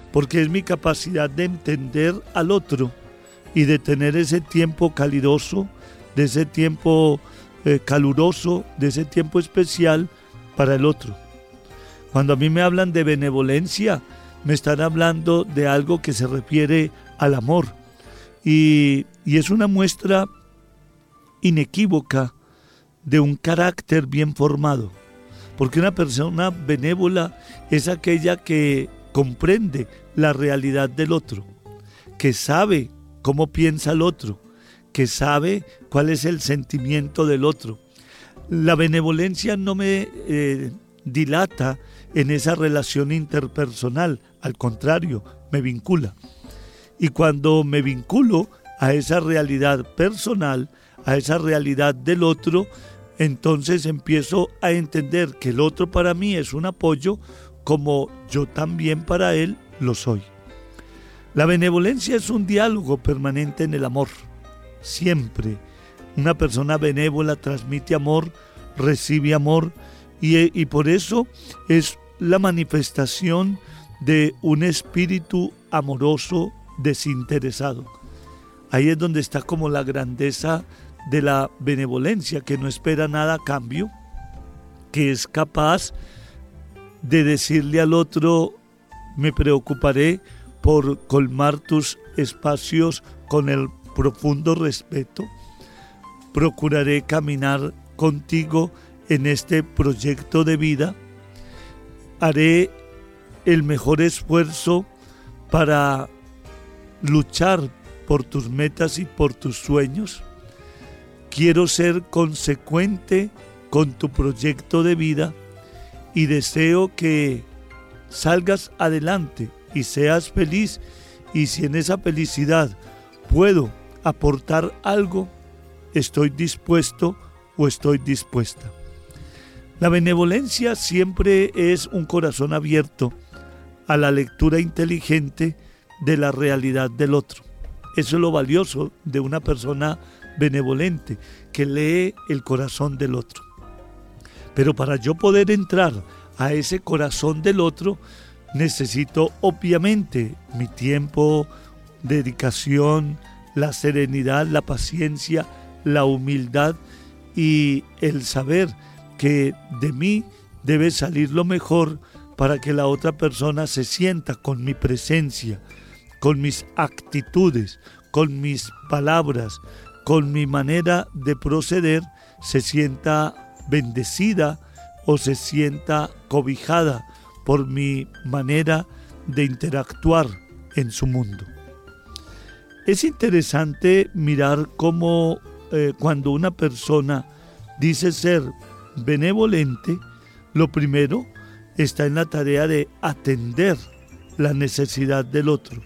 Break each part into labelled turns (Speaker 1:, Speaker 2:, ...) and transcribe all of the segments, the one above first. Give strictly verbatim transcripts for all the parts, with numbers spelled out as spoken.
Speaker 1: porque es mi capacidad de entender al otro y de tener ese tiempo caluroso, de ese tiempo eh, caluroso, de ese tiempo especial para el otro. Cuando a mí me hablan de benevolencia, me están hablando de algo que se refiere al amor. Y, y es una muestra inequívoca de un carácter bien formado. Porque una persona benévola es aquella que comprende la realidad del otro, que sabe cómo piensa el otro, que sabe cuál es el sentimiento del otro. La benevolencia no me eh, dilata en esa relación interpersonal, al contrario, me vincula. Y cuando me vinculo a esa realidad personal, a esa realidad del otro, entonces empiezo a entender que el otro para mí es un apoyo, como yo también para él lo soy. La benevolencia es un diálogo permanente en el amor. Siempre una persona benévola transmite amor, recibe amor y, y por eso es la manifestación de un espíritu amoroso desinteresado. Ahí es donde está como la grandeza de la benevolencia, que no espera nada a cambio, que es capaz de decirle al otro: me preocuparé por colmar tus espacios con el profundo respeto, procuraré caminar contigo en este proyecto de vida, haré el mejor esfuerzo para luchar por tus metas y por tus sueños. Quiero ser consecuente con tu proyecto de vida y deseo que salgas adelante y seas feliz, y si en esa felicidad puedo aportar algo, estoy dispuesto o estoy dispuesta. La benevolencia siempre es un corazón abierto a la lectura inteligente de la realidad del otro. Eso es lo valioso de una persona benevolente, que lee el corazón del otro. Pero para yo poder entrar a ese corazón del otro, necesito obviamente mi tiempo, dedicación, la serenidad, la paciencia, la humildad y el saber que de mí debe salir lo mejor para que la otra persona se sienta con mi presencia, con mis actitudes, con mis palabras, con mi manera de proceder, se sienta bendecida o se sienta cobijada por mi manera de interactuar en su mundo. Es interesante mirar cómo eh, cuando una persona dice ser benevolente, lo primero está en la tarea de atender la necesidad del otro.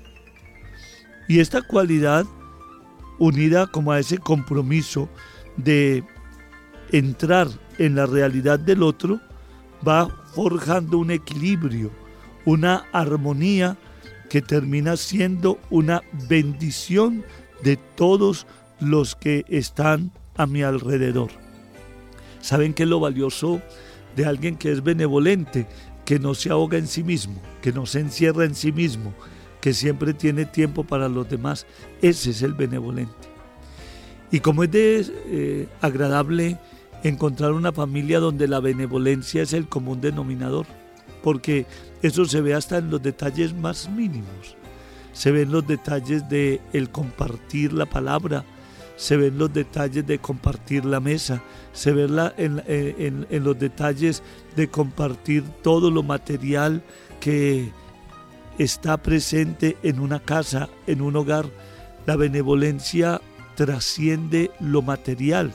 Speaker 1: Y esta cualidad, unida como a ese compromiso de entrar en la realidad del otro, va forjando un equilibrio, una armonía que termina siendo una bendición de todos los que están a mi alrededor. ¿Saben qué es lo valioso de alguien que es benevolente? Que no se ahoga en sí mismo, que no se encierra en sí mismo, que siempre tiene tiempo para los demás. Ese es el benevolente. Y como es de eh, agradable encontrar una familia donde la benevolencia es el común denominador, porque eso se ve hasta en los detalles más mínimos. Se ven los detalles de el compartir la palabra, se ven los detalles de compartir la mesa, se ven la, en, en, en los detalles de compartir todo lo material que está presente en una casa, en un hogar. La benevolencia trasciende lo material,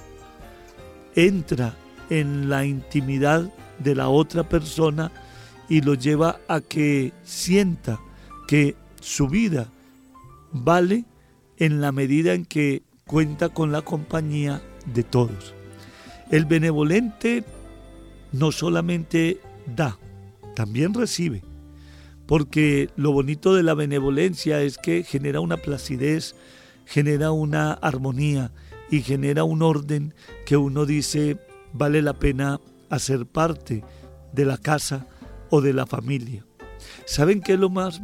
Speaker 1: entra en la intimidad de la otra persona y lo lleva a que sienta que su vida vale en la medida en que cuenta con la compañía de todos. El benevolente no solamente da, también recibe, porque lo bonito de la benevolencia es que genera una placidez, genera una armonía y genera un orden que uno dice vale la pena hacer parte de la casa o de la familia. ¿Saben qué es lo más